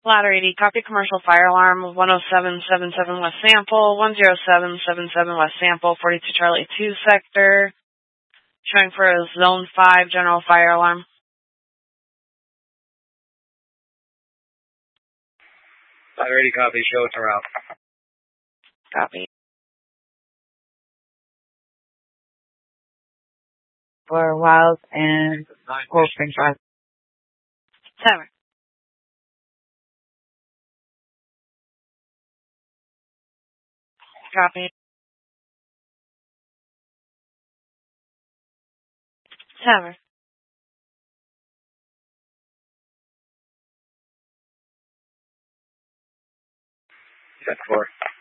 Ladder 80, copy commercial fire alarm of 10777 West Sample, 10777 West Sample, 42 Charlie 2 sector, showing for a Zone 5 general fire alarm. Ladder 80, copy, show us around. Copy. For Wild and Cold Spring Drive. Tower. Copy. Tower. Set 4.